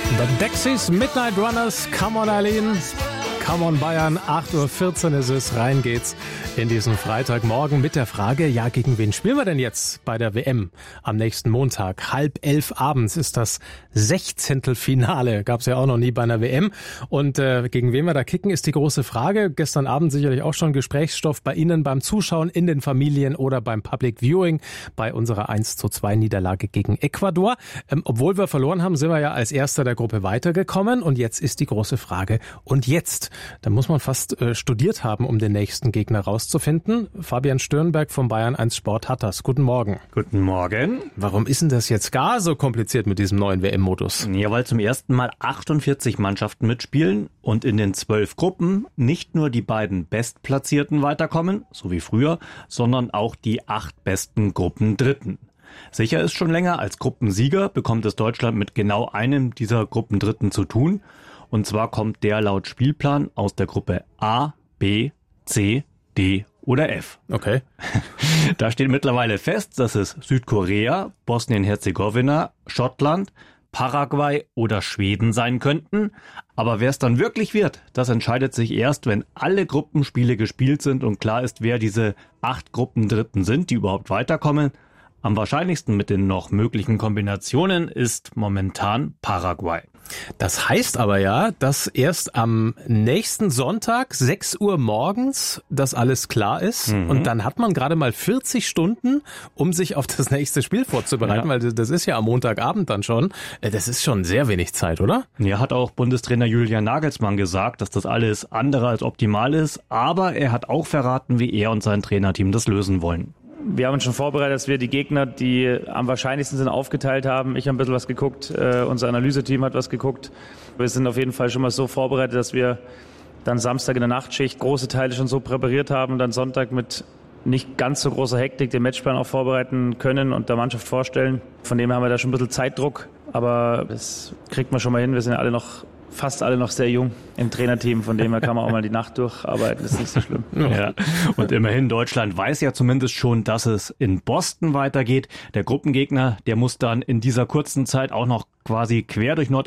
The Dexys Midnight Runners, Come on Eileen, Come on Bayern, 8.14 Uhr ist es, rein geht's in diesen Freitagmorgen mit der Frage, ja, gegen wen spielen wir denn jetzt bei der WM am nächsten Montag? 10:30 abends ist das 16. Finale, gab's ja auch noch nie bei einer WM und gegen wen wir da kicken, ist die große Frage. Gestern Abend sicherlich auch schon Gesprächsstoff bei Ihnen beim Zuschauen in den Familien oder beim Public Viewing bei unserer 1:2 Niederlage gegen Ecuador. Obwohl wir verloren haben, sind wir ja als Erster der Gruppe weitergekommen und jetzt ist die große Frage, und jetzt? Da muss man fast studiert haben, um den nächsten Gegner rauszufinden. Fabian Störenberg vom Bayern 1 Sport hat das. Guten Morgen. Guten Morgen. Warum ist denn das jetzt gar so kompliziert mit diesem neuen WM-Modus? Ja, weil zum ersten Mal 48 Mannschaften mitspielen und in den 12 Gruppen nicht nur die beiden Bestplatzierten weiterkommen, so wie früher, sondern auch die 8 besten Gruppendritten. Sicher ist schon länger, als Gruppensieger bekommt es Deutschland mit genau einem dieser Gruppendritten zu tun. Und zwar kommt der laut Spielplan aus der Gruppe A, B, C, D oder F. Okay. Da steht mittlerweile fest, dass es Südkorea, Bosnien-Herzegowina, Schottland, Paraguay oder Schweden sein könnten. Aber wer es dann wirklich wird, das entscheidet sich erst, wenn alle Gruppenspiele gespielt sind und klar ist, wer diese 8 Gruppendritten sind, die überhaupt weiterkommen. Am wahrscheinlichsten mit den noch möglichen Kombinationen ist momentan Paraguay. Das heißt aber ja, dass erst am nächsten Sonntag 6 Uhr morgens das alles klar ist und dann hat man gerade mal 40 Stunden, um sich auf das nächste Spiel vorzubereiten, weil das ist ja am Montagabend dann schon. Das ist schon sehr wenig Zeit, oder? Ja, hat auch Bundestrainer Julian Nagelsmann gesagt, dass das alles andere als optimal ist, aber er hat auch verraten, wie er und sein Trainerteam das lösen wollen. Wir haben uns schon vorbereitet, dass wir die Gegner, die am wahrscheinlichsten sind, aufgeteilt haben. Ich habe ein bisschen was geguckt, unser Analyseteam hat was geguckt. Wir sind auf jeden Fall schon mal so vorbereitet, dass wir dann Samstag in der Nachtschicht große Teile schon so präpariert haben und dann Sonntag mit nicht ganz so großer Hektik den Matchplan auch vorbereiten können und der Mannschaft vorstellen. Von dem haben wir da schon ein bisschen Zeitdruck, aber das kriegt man schon mal hin. Wir sind ja fast alle noch sehr jung im Trainerteam, von dem her kann man auch mal die Nacht durcharbeiten, das ist nicht so schlimm. Ja. Und immerhin, Deutschland weiß ja zumindest schon, dass es in Boston weitergeht. Der Gruppengegner, der muss dann in dieser kurzen Zeit auch noch quasi quer durch